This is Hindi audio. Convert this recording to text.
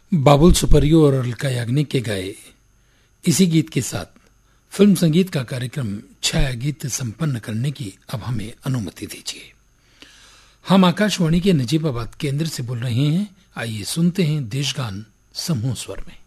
बाबुल सुपरियो और अलका याग्निक के गाए इसी गीत के साथ फिल्म संगीत का कार्यक्रम छाया गीत संपन्न करने की अब हमें अनुमति दीजिए। हम आकाशवाणी के नजीबाबाद केंद्र से बोल रहे हैं। आइए सुनते हैं देशगान समूह स्वर में।